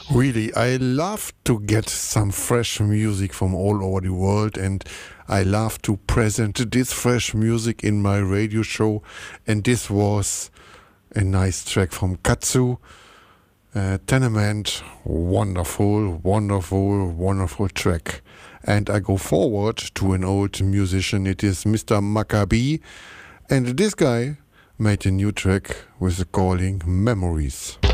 Really, I love to get some fresh music from all over the world, and I love to present this fresh music in my radio show. And this was a nice track from Katsu, Tenement. Wonderful, wonderful, wonderful track. And I go forward to an old musician. It is Mr. Maccabi, and this guy made a new track with the calling Memories.